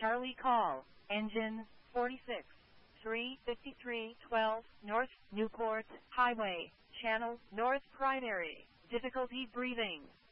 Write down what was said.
Charlie call, engine 46, 35312 North Newport Highway, channel North Primary, difficulty breathing.